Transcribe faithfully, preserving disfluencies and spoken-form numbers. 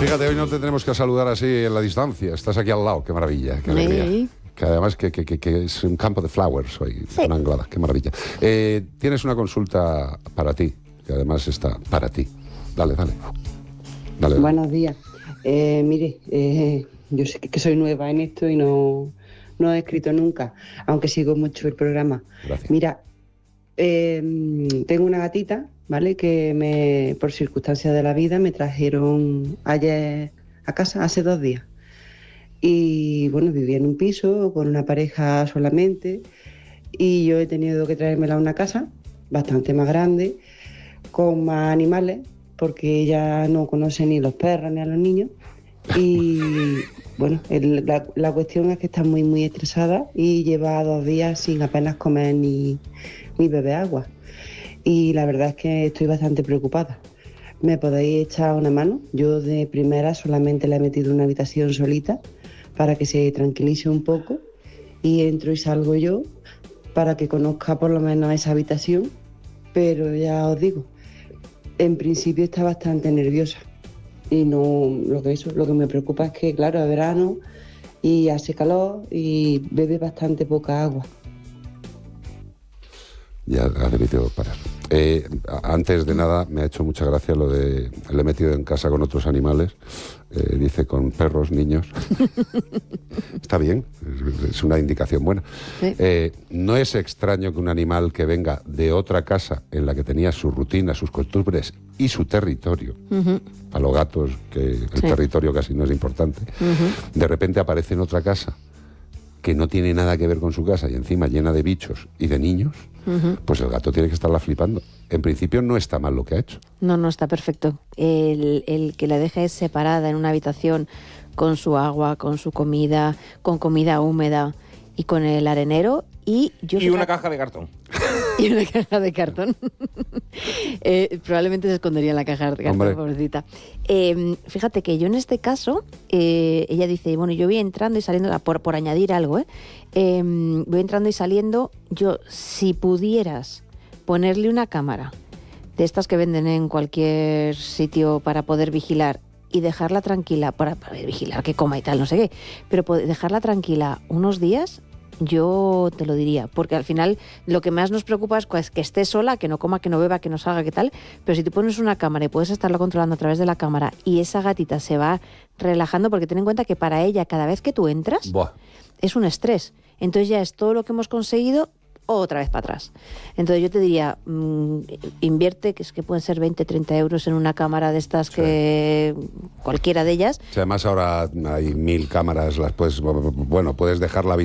Fíjate, hoy no te tenemos que saludar así en la distancia. Estás aquí al lado, qué maravilla, qué alegría. Sí. Que además que, que, que, que es un campo de flowers hoy, Sí. en Anglada, qué maravilla. Eh, tienes una consulta para ti, que además está para ti. Dale, dale. Dale, dale. Buenos días. Eh, mire, eh, yo sé que soy nueva en esto y no, no he escrito nunca, aunque sigo mucho el programa. Gracias. Mira, eh, tengo una gatita, ¿vale? Que me, por circunstancias de la vida me trajeron ayer a casa, hace dos días. Y bueno, vivía en un piso con una pareja solamente y yo he tenido que traérmela a una casa bastante más grande, con más animales, porque ella no conoce ni los perros ni a los niños. Y bueno, el- la, la cuestión es que está muy muy estresada y lleva dos días sin apenas comer ni, ni beber agua. Y la verdad es que estoy bastante preocupada. ¿Me podéis echar una mano? Yo de primera solamente la he metido en una habitación solita para que se tranquilice un poco y entro y salgo yo para que conozca por lo menos esa habitación, pero ya os digo, en principio está bastante nerviosa y no lo que eso, lo que me preocupa es que claro, es verano y hace calor y bebe bastante poca agua. Ya ha debido parar. Eh, a- antes de nada, me ha hecho mucha gracia lo de... Le he metido en casa con otros animales. Eh, dice con perros, niños. Está bien, es, es una indicación buena. Sí. Eh, no es extraño que un animal que venga de otra casa en la que tenía su rutina, sus costumbres y su territorio, Ujú. a los gatos, que el Sí. territorio casi no es importante, Ujú. de repente aparece en otra casa que no tiene nada que ver con su casa y encima llena de bichos y de niños, Ujú. pues el gato tiene que estarla flipando. En principio no está mal lo que ha hecho. No, no, está perfecto. El, el que la dejes separada en una habitación con su agua, con su comida, con comida húmeda y con el arenero y yo Y una fíjate- caja de cartón. y una caja de cartón. Eh, probablemente se escondería en la caja de cartón, Hombre. pobrecita. Eh, fíjate que yo en este caso, eh, ella dice, bueno, yo voy entrando y saliendo, por, por añadir algo, ¿eh? Eh, voy entrando y saliendo, yo, si pudieras ponerle una cámara de estas que venden en cualquier sitio para poder vigilar y dejarla tranquila, para poder vigilar que coma y tal, no sé qué, pero poder dejarla tranquila unos días, yo te lo diría, porque al final lo que más nos preocupa es pues, que esté sola, que no coma, que no beba, que no salga, que tal, pero si tú pones una cámara y puedes estarlo controlando a través de la cámara y esa gatita se va relajando, porque ten en cuenta que para ella cada vez que tú entras Buah. es un estrés, entonces ya es todo lo que hemos conseguido otra vez para atrás. Entonces yo te diría, mmm, invierte, que es que pueden ser veinte, treinta euros en una cámara de estas que cualquiera de ellas. O sea, además ahora hay mil cámaras, las puedes, bueno, puedes dejar la